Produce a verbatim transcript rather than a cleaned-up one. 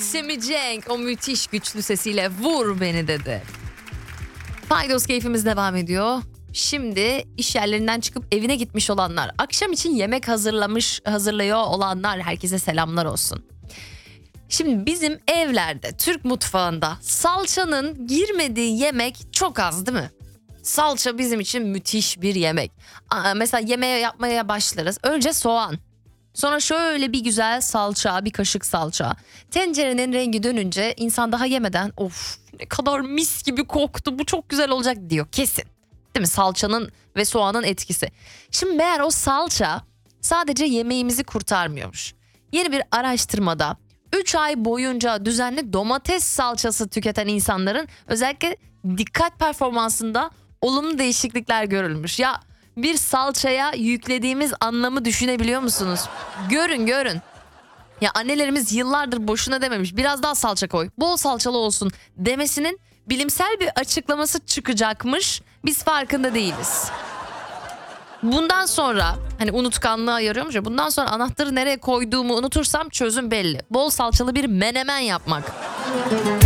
Simi Cenk o müthiş güçlü sesiyle vur beni dedi. Paydos keyfimiz devam ediyor. Şimdi iş yerlerinden çıkıp evine gitmiş olanlar, akşam için yemek hazırlamış hazırlıyor olanlar, herkese selamlar olsun. Şimdi bizim evlerde, Türk mutfağında salçanın girmediği yemek çok az değil mi? Salça bizim için müthiş bir yemek. Aa, mesela yemeğe yapmaya başlarız. Önce soğan. Sonra şöyle bir güzel salça, bir kaşık salça. Tencerenin rengi dönünce insan daha yemeden of ne kadar mis gibi koktu, bu çok güzel olacak diyor kesin. Değil mi? Salçanın ve soğanın etkisi. Şimdi meğer o salça sadece yemeğimizi kurtarmıyormuş. Yeni bir araştırmada üç ay boyunca düzenli domates salçası tüketen insanların özellikle dikkat performansında olumlu değişiklikler görülmüş. Ya bir salçaya yüklediğimiz anlamı düşünebiliyor musunuz? Görün görün. Ya annelerimiz yıllardır boşuna dememiş, biraz daha salça koy, bol salçalı olsun demesinin bilimsel bir açıklaması çıkacakmış. Biz farkında değiliz. Bundan sonra hani unutkanlığa yarıyormuş ya, bundan sonra anahtarı nereye koyduğumu unutursam çözüm belli. Bol salçalı bir menemen yapmak.